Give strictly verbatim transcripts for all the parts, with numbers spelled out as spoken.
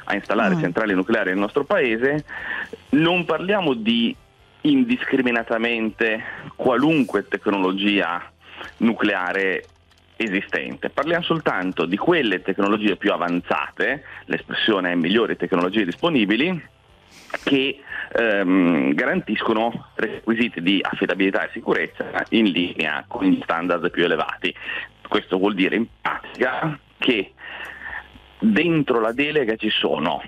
a installare Mm. centrali nucleari nel nostro paese, non parliamo di indiscriminatamente qualunque tecnologia nucleare esistente, parliamo soltanto di quelle tecnologie più avanzate, l'espressione è migliori tecnologie disponibili, che ehm, garantiscono requisiti di affidabilità e sicurezza in linea con gli standard più elevati. Questo vuol dire in pratica che dentro la delega ci sono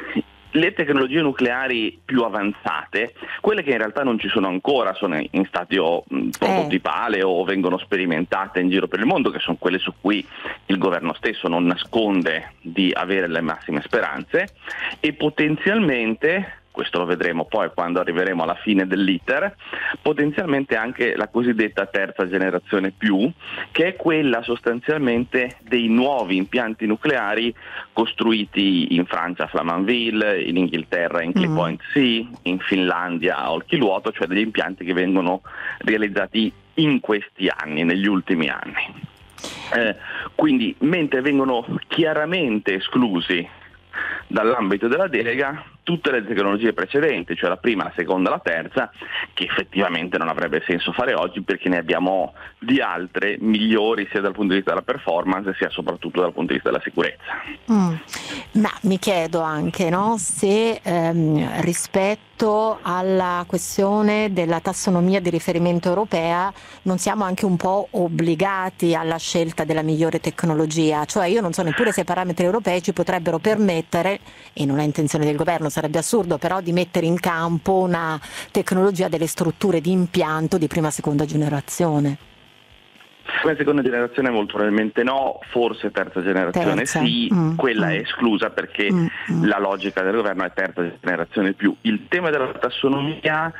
le tecnologie nucleari più avanzate, quelle che in realtà non ci sono ancora, sono in stadio mh, prototipale eh. o vengono sperimentate in giro per il mondo, che sono quelle su cui il governo stesso non nasconde di avere le massime speranze, e potenzialmente, questo lo vedremo poi quando arriveremo alla fine dell'iter, potenzialmente anche la cosiddetta terza generazione più, che è quella sostanzialmente dei nuovi impianti nucleari costruiti in Francia a Flamanville, in Inghilterra in Hinkley Point C, in Finlandia a Olkiluoto, cioè degli impianti che vengono realizzati in questi anni, negli ultimi anni. Eh, quindi mentre vengono chiaramente esclusi dall'ambito della delega tutte le tecnologie precedenti, cioè la prima, la seconda, la terza, che effettivamente non avrebbe senso fare oggi perché ne abbiamo di altre migliori sia dal punto di vista della performance sia soprattutto dal punto di vista della sicurezza. Mm. Ma mi chiedo anche, no, se ehm, rispetto alla questione della tassonomia di riferimento europea non siamo anche un po' obbligati alla scelta della migliore tecnologia, cioè io non so neppure se i parametri europei ci potrebbero permettere, e non è intenzione del governo, sarebbe assurdo però, di mettere in campo una tecnologia delle strutture di impianto di prima e seconda generazione. Prima e seconda generazione molto probabilmente no, forse terza generazione terza. sì, mm, quella mm. è esclusa perché mm, mm. la logica del governo è terza generazione più. Il tema della tassonomia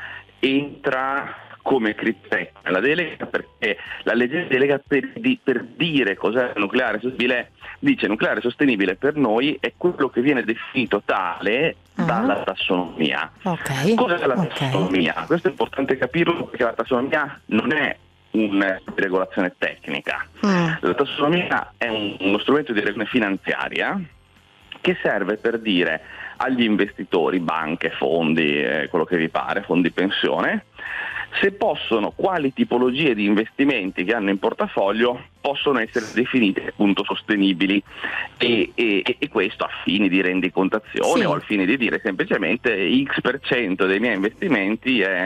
entra come criterio nella delega perché la legge delega per, di, per dire cos'è nucleare sostenibile dice nucleare sostenibile per noi è quello che viene definito tale uh-huh. dalla tassonomia. Okay. Cos'è la okay. tassonomia? Questo è importante capirlo perché la tassonomia non è una regolazione tecnica. Mm. La tassonomia è un, uno strumento di regolazione finanziaria che serve per dire agli investitori, banche, fondi, eh, quello che vi pare, fondi pensione, se possono, quali tipologie di investimenti che hanno in portafoglio possono essere definite appunto sostenibili e, e, e questo a fini di rendicontazione sì. o al fine di dire semplicemente X per cento dei miei investimenti è